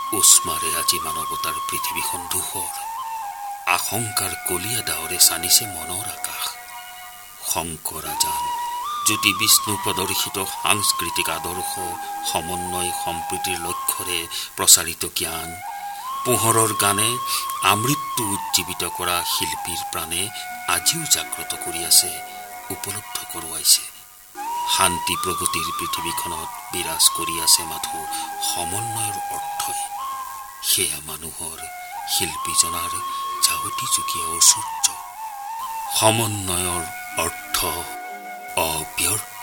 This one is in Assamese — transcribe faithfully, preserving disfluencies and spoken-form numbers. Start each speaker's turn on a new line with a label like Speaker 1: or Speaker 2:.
Speaker 1: উষ্মাৰে আজি মানৱতাৰ পৃথিৱীখন ধূসৰ, আশংকাৰ কলীয়া ডাৱৰে চানিছে মনৰ আকাশ। শংকৰ আজান জ্যোতি বিষ্ণু প্ৰদৰ্শিত সাংস্কৃতিক আদৰ্শ সমন্বয় সম্প্ৰীতিৰ লক্ষ্যৰে প্ৰচাৰিত জ্ঞান, পোহৰৰ গানে আমৃত্যু উজ্জীৱিত কৰা শিল্পীৰ প্ৰাণে আজিও জাগ্ৰত কৰি আছে, উপলব্ধ কৰোৱাইছে। শান্তি প্ৰগতিৰ পৃথিৱীখনত বিৰাজ কৰি আছে মাথো সমন্বয়ৰ অৰ্থই। সেয়া মানুহৰ শিল্পীজনাৰ যাৱতী যুগীয়া ঐশ্বৰ্য। সমন্বয়ৰ অৰ্থ অব্যৰ্থ।